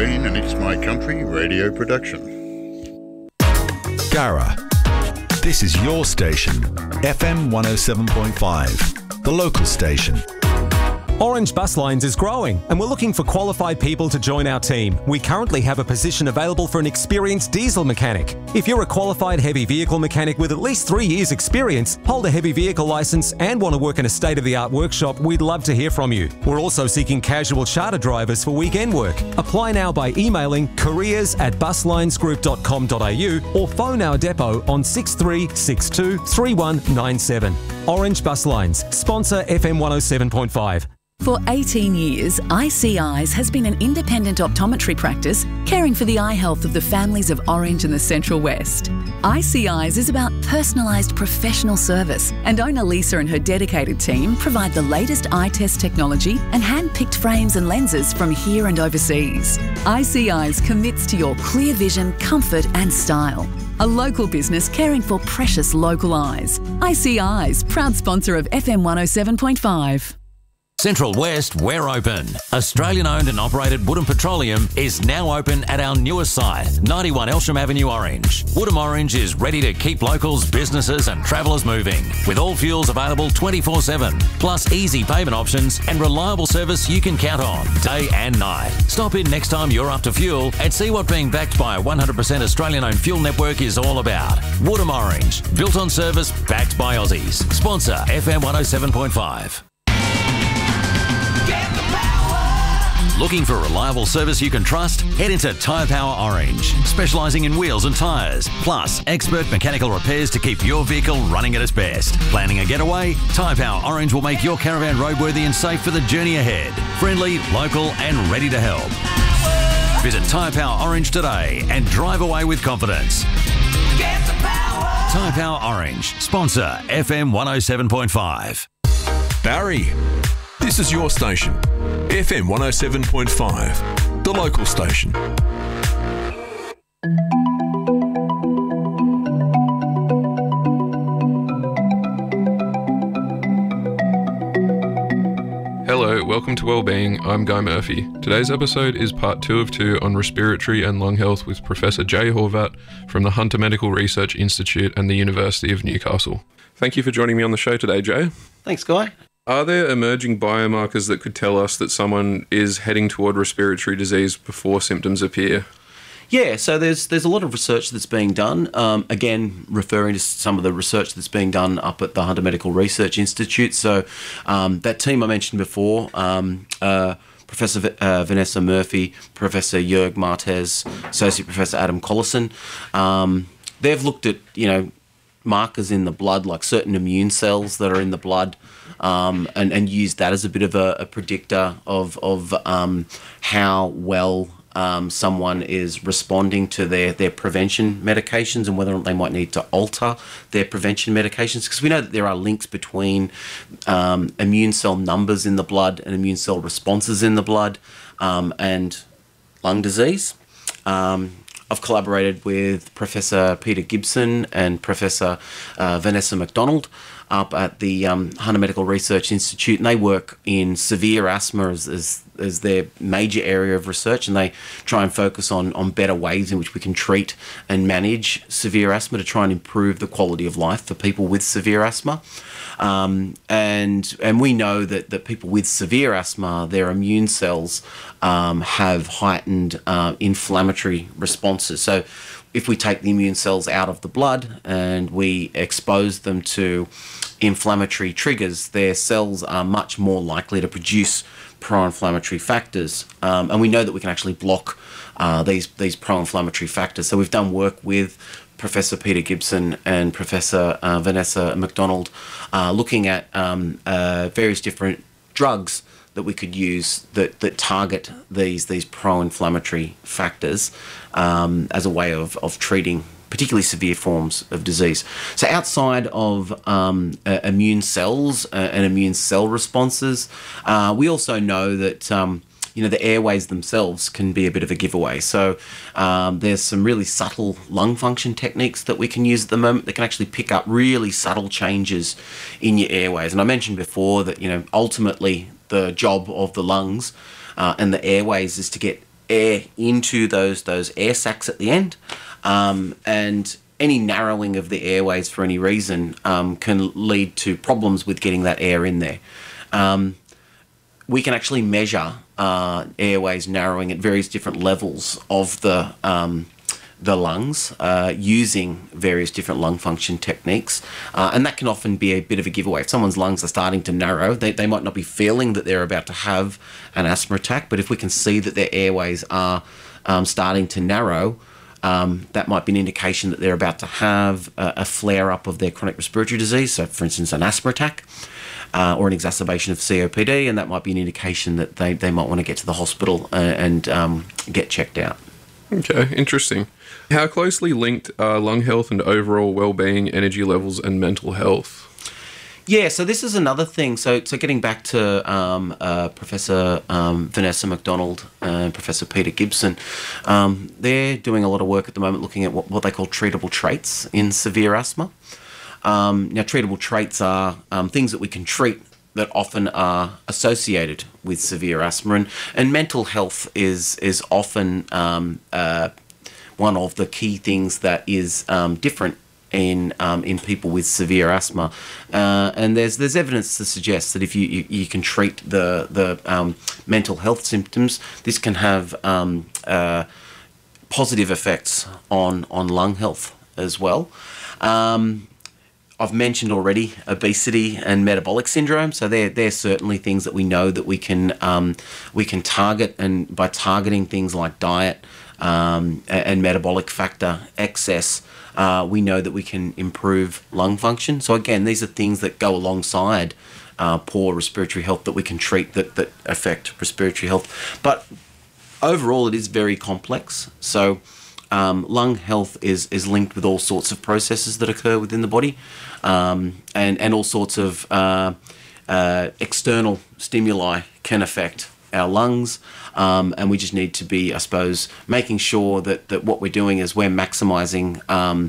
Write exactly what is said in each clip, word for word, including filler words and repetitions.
Australian and It's My Country radio production. Gara. This is your station, F M one oh seven point five, the local station. Orange Bus Lines is growing and we're looking for qualified people to join our team. We currently have a position available for an experienced diesel mechanic. If you're a qualified heavy vehicle mechanic with at least three years experience, hold a heavy vehicle licence and want to work in a state-of-the-art workshop, we'd love to hear from you. We're also seeking casual charter drivers for weekend work. Apply now by emailing careers at buslinesgroup dot com dot a u or phone our depot on six three six two, three one nine seven. Orange Bus Lines, sponsor F M one oh seven point five. For eighteen years, I C Eyes has been an independent optometry practice caring for the eye health of the families of Orange and the Central West. I C Eyes is about personalised professional service, and owner Lisa and her dedicated team provide the latest eye test technology and hand-picked frames and lenses from here and overseas. I C Eyes commits to your clear vision, comfort and style. A local business caring for precious local eyes. I C Eyes, proud sponsor of F M one oh seven point five. Central West, we're open. Australian-owned and operated Woodham Petroleum is now open at our newest site, ninety-one Elsham Avenue, Orange. Woodham Orange is ready to keep locals, businesses and travellers moving, with all fuels available twenty-four seven, plus easy payment options and reliable service you can count on, day and night. Stop in next time you're up to fuel and see what being backed by a one hundred percent Australian-owned fuel network is all about. Woodham Orange, built on service, backed by Aussies. Sponsor F M one oh seven point five. Looking for reliable service you can trust? Head into Tyre Power Orange, specialising in wheels and tyres, plus expert mechanical repairs to keep your vehicle running at its best. Planning a getaway? Tyre Power Orange will make your caravan roadworthy and safe for the journey ahead. Friendly, local and ready to help. Visit Tyre Power Orange today and drive away with confidence. Tyre Power Orange, sponsor F M one oh seven point five. Barry, this is your station, F M one oh seven point five, the local station. Hello, welcome to Wellbeing. I'm Guy Murphy. Today's episode is part two of two on respiratory and lung health with Professor Jay Horvat from the Hunter Medical Research Institute and the University of Newcastle. Thank you for joining me on the show today, Jay. Thanks, Guy. Are there emerging biomarkers that could tell us that someone is heading toward respiratory disease before symptoms appear? Yeah, so there's there's a lot of research that's being done. Um, again, referring to some of the research that's being done up at the Hunter Medical Research Institute. So um, that team I mentioned before, um, uh, Professor v- uh, Vanessa Murphy, Professor Jörg Martez, Associate Professor Adam Collison, um, they've looked at, you know, markers in the blood, like certain immune cells that are in the blood, um, and, and use that as a bit of a, a predictor of, of um, how well um, someone is responding to their, their prevention medications and whether or not they might need to alter their prevention medications. Because we know that there are links between um, immune cell numbers in the blood and immune cell responses in the blood um, and lung disease. Um, I've collaborated with Professor Peter Gibson and Professor uh, Vanessa McDonald up at the um, Hunter Medical Research Institute, and they work in severe asthma as, as, as their major area of research, and they try and focus on, on better ways in which we can treat and manage severe asthma to try and improve the quality of life for people with severe asthma. Um, and and we know that, that people with severe asthma, their immune cells um, have heightened uh, inflammatory responses. So if we take the immune cells out of the blood and we expose them to inflammatory triggers, their cells are much more likely to produce pro-inflammatory factors. Um, and we know that we can actually block uh, these, these pro-inflammatory factors. So we've done work with Professor Peter Gibson and Professor uh, Vanessa McDonald uh, looking at um, uh, various different drugs that we could use that, that target these these pro-inflammatory factors um, as a way of, of treating particularly severe forms of disease. So outside of um, uh, immune cells uh, and immune cell responses, uh, we also know that um, you know, the airways themselves can be a bit of a giveaway. So um, there's some really subtle lung function techniques that we can use at the moment that can actually pick up really subtle changes in your airways. And I mentioned before that, you know, ultimately the job of the lungs uh, and the airways is to get air into those those air sacs at the end, um, and any narrowing of the airways for any reason um, can lead to problems with getting that air in there. Um, we can actually measure uh, airways narrowing at various different levels of the um, the lungs uh, using various different lung function techniques, uh, and that can often be a bit of a giveaway. If someone's lungs are starting to narrow, they, they might not be feeling that they're about to have an asthma attack, but if we can see that their airways are um, starting to narrow, um, that might be an indication that they're about to have a, a flare-up of their chronic respiratory disease, so for instance an asthma attack, uh, or an exacerbation of C O P D, and that might be an indication that they, they might want to get to the hospital and, and um, get checked out. Okay, interesting. How closely linked are lung health and overall well-being, energy levels, and mental health? Yeah, so this is another thing. So, so getting back to um, uh, Professor um, Vanessa McDonald and Professor Peter Gibson, um, they're doing a lot of work at the moment looking at what, what they call treatable traits in severe asthma. Um, now, treatable traits are um, things that we can treat that often are associated with severe asthma, and, and mental health is is often um, uh, one of the key things that is um, different in um, in people with severe asthma, uh, and there's there's evidence to suggest that if you, you, you can treat the the um, mental health symptoms, this can have um, uh, positive effects on on lung health as well. Um, I've mentioned already obesity and metabolic syndrome, so they're they're certainly things that we know that we can um, we can target, and by targeting things like diet um, and metabolic factor excess, uh, we know that we can improve lung function. So again, these are things that go alongside uh, poor respiratory health that we can treat that that affect respiratory health. But overall, it is very complex. So. Um, lung health is, is linked with all sorts of processes that occur within the body, um, and, and all sorts of uh, uh, external stimuli can affect our lungs, um, and we just need to be, I suppose, making sure that, that what we're doing is we're maximising um,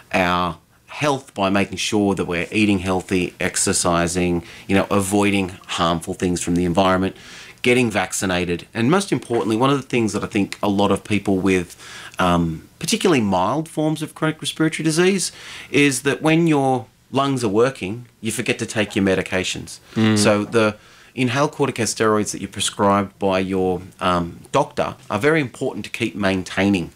our health by making sure that we're eating healthy, exercising, you know, avoiding harmful things from the environment, getting vaccinated, and most importantly, one of the things that I think a lot of people with um, particularly mild forms of chronic respiratory disease is that when your lungs are working, you forget to take your medications. Mm. So the inhaled corticosteroids that you're prescribed by your um, doctor are very important to keep maintaining.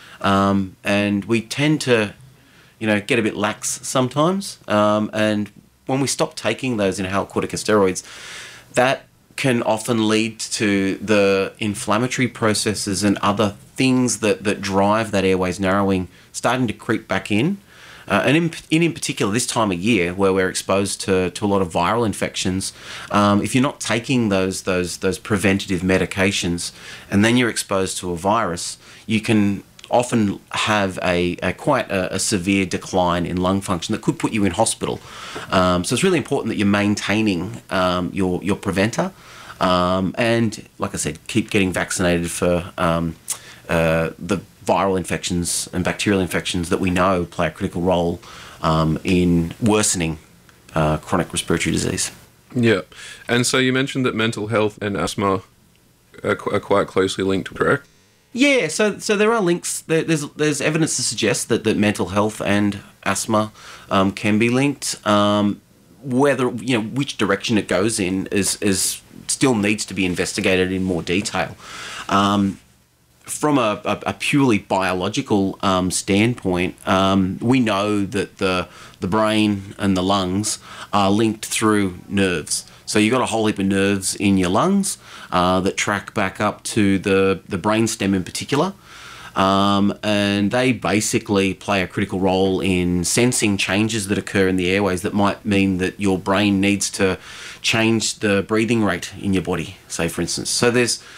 Um, and we tend to, you know, get a bit lax sometimes. Um, and when we stop taking those inhaled corticosteroids, that can often lead to the inflammatory processes and other things that, that drive that airways narrowing starting to creep back in. Uh, and in, in in particular, this time of year where we're exposed to, to a lot of viral infections, um, if you're not taking those those those preventative medications and then you're exposed to a virus, you can often have a, a quite a, a severe decline in lung function that could put you in hospital. Um, so it's really important that you're maintaining um, your your preventer, um, and like I said, keep getting vaccinated for um, uh, the viral infections and bacterial infections that we know play a critical role um, in worsening uh, chronic respiratory disease. Yeah, and so you mentioned that mental health and asthma are, qu- are quite closely linked, correct? Yeah, so so there are links. There, there's there's evidence to suggest that, that mental health and asthma um, can be linked. Um, whether you know which direction it goes in is is still needs to be investigated in more detail. Um, from a, a, a purely biological um, standpoint, um, we know that the the brain and the lungs are linked through nerves. So you've got a whole heap of nerves in your lungs uh, that track back up to the, the brainstem in particular. Um, and they basically play a critical role in sensing changes that occur in the airways that might mean that your brain needs to change the breathing rate in your body, say, for instance. So there's